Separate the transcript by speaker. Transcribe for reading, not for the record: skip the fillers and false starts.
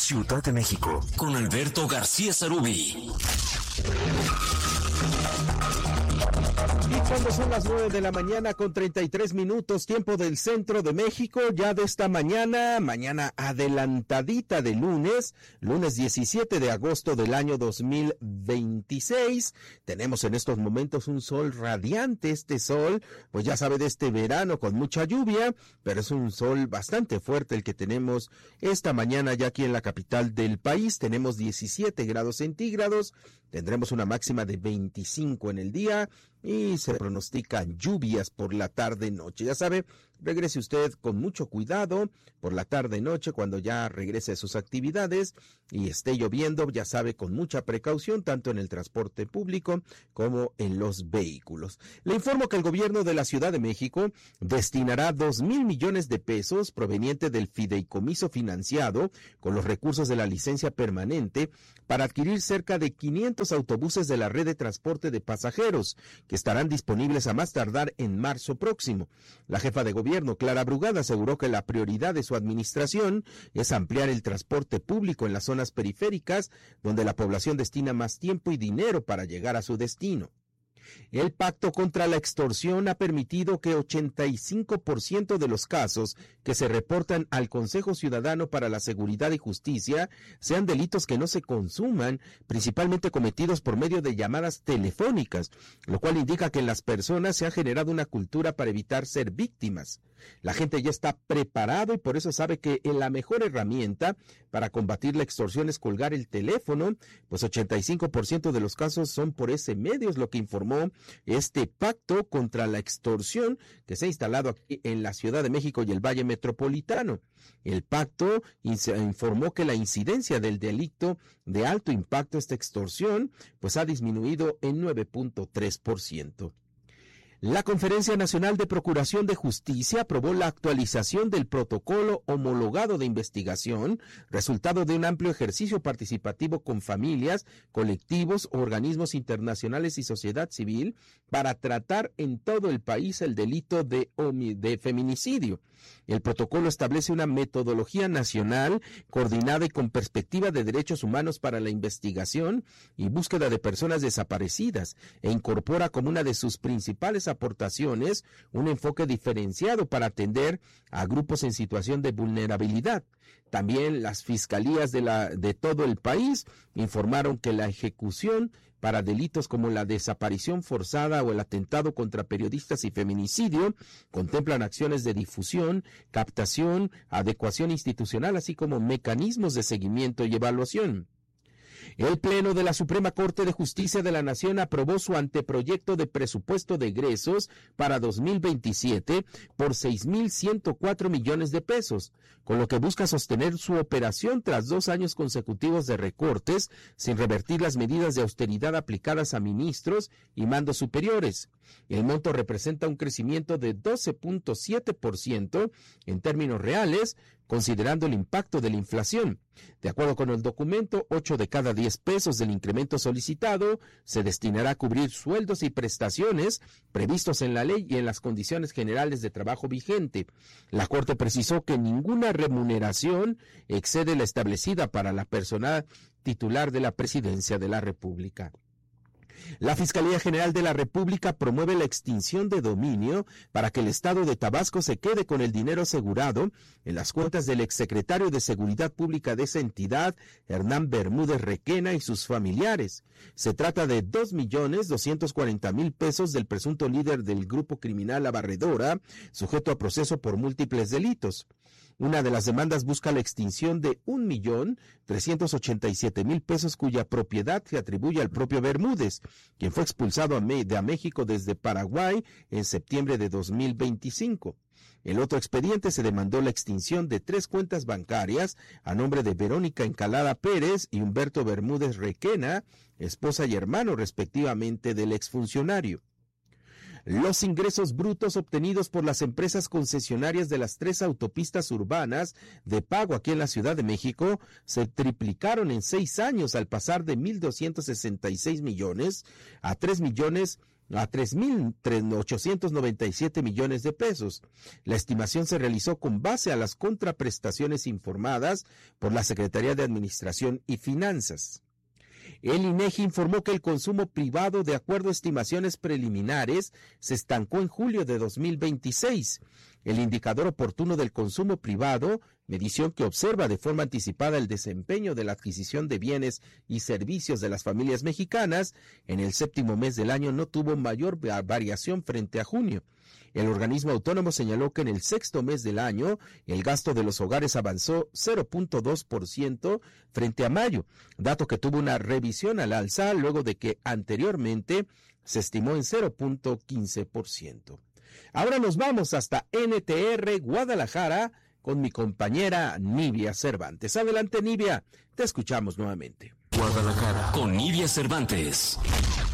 Speaker 1: Ciudad de México, con Alberto García Sarubí.
Speaker 2: Y cuando son las 9 de la mañana con 33 minutos, tiempo del centro de México, ya de esta mañana adelantadita de lunes 17 de agosto del año 2026, tenemos en estos momentos un sol radiante. Este sol, pues ya sabe, de este verano con mucha lluvia, pero es un sol bastante fuerte el que tenemos esta mañana ya aquí en la capital del país. Tenemos 17 grados centígrados, tendremos una máxima de 25 en el día y se pronostican lluvias por la tarde-noche. Ya sabe, regrese usted con mucho cuidado por la tarde-noche cuando ya regrese a sus actividades y esté lloviendo, ya sabe, con mucha precaución, tanto en el transporte público como en los vehículos. Le informo que el gobierno de la Ciudad de México destinará 2,000 millones de pesos proveniente del fideicomiso financiado con los recursos de la licencia permanente para adquirir cerca de 500 autobuses de la red de transporte de pasajeros que estarán disponibles a más tardar en marzo próximo. La jefa de gobierno, Clara Brugada, aseguró que la prioridad de su administración es ampliar el transporte público en las zonas periféricas, donde la población destina más tiempo y dinero para llegar a su destino. El pacto contra la extorsión ha permitido que 85% de los casos que se reportan al Consejo Ciudadano para la Seguridad y Justicia sean delitos que no se consuman, principalmente cometidos por medio de llamadas telefónicas, lo cual indica que en las personas se ha generado una cultura para evitar ser víctimas. La gente ya está preparado y por eso sabe que la mejor herramienta para combatir la extorsión es colgar el teléfono, pues 85% de los casos son por ese medio, es lo que informó este pacto contra la extorsión que se ha instalado aquí en la Ciudad de México y el Valle Metropolitano. El pacto informó que la incidencia del delito de alto impacto, esta extorsión, pues ha disminuido en 9.3%. La Conferencia Nacional de Procuración de Justicia aprobó la actualización del protocolo homologado de investigación, resultado de un amplio ejercicio participativo con familias, colectivos, organismos internacionales y sociedad civil para tratar en todo el país el delito de feminicidio. El protocolo establece una metodología nacional coordinada y con perspectiva de derechos humanos para la investigación y búsqueda de personas desaparecidas e incorpora como una de sus principales aportaciones un enfoque diferenciado para atender a grupos en situación de vulnerabilidad. También las fiscalías de todo el país informaron que la ejecución para delitos como la desaparición forzada o el atentado contra periodistas y feminicidio contemplan acciones de difusión, captación, adecuación institucional, así como mecanismos de seguimiento y evaluación. El Pleno de la Suprema Corte de Justicia de la Nación aprobó su anteproyecto de presupuesto de egresos para 2027 por 6,104 millones de pesos, con lo que busca sostener su operación tras 2 años consecutivos de recortes, sin revertir las medidas de austeridad aplicadas a ministros y mandos superiores. El monto representa un crecimiento de 12.7% en términos reales, considerando el impacto de la inflación. De acuerdo con el documento, 8 de cada 10 pesos del incremento solicitado se destinará a cubrir sueldos y prestaciones previstos en la ley y en las condiciones generales de trabajo vigente. La Corte precisó que ninguna remuneración excede la establecida para la persona titular de la Presidencia de la República. La Fiscalía General de la República promueve la extinción de dominio para que el Estado de Tabasco se quede con el dinero asegurado en las cuentas del exsecretario de Seguridad Pública de esa entidad, Hernán Bermúdez Requena, y sus familiares. Se trata de 2,240,000 pesos del presunto líder del grupo criminal La Barredora, sujeto a proceso por múltiples delitos. Una de las demandas busca la extinción de 1,387,000 pesos cuya propiedad se atribuye al propio Bermúdez, quien fue expulsado a México desde Paraguay en septiembre de 2025. El otro expediente se demandó la extinción de 3 cuentas bancarias a nombre de Verónica Encalada Pérez y Humberto Bermúdez Requena, esposa y hermano respectivamente del exfuncionario. Los ingresos brutos obtenidos por las empresas concesionarias de las 3 autopistas urbanas de pago aquí en la Ciudad de México se triplicaron en 6 años al pasar de 1,266 millones a 3,000 a 3.897 millones de pesos. La estimación se realizó con base a las contraprestaciones informadas por la Secretaría de Administración y Finanzas. El INEGI informó que el consumo privado, de acuerdo a estimaciones preliminares, se estancó en julio de 2026. El indicador oportuno del consumo privado, medición que observa de forma anticipada el desempeño de la adquisición de bienes y servicios de las familias mexicanas, en el séptimo mes del año no tuvo mayor variación frente a junio. El organismo autónomo señaló que en el sexto mes del año el gasto de los hogares avanzó 0.2% frente a mayo, dato que tuvo una revisión al alza luego de que anteriormente se estimó en 0.15%. Ahora nos vamos hasta NTR Guadalajara con mi compañera Nivia Cervantes. Adelante, Nivia, te escuchamos nuevamente.
Speaker 1: Guadalajara con Nivia Cervantes.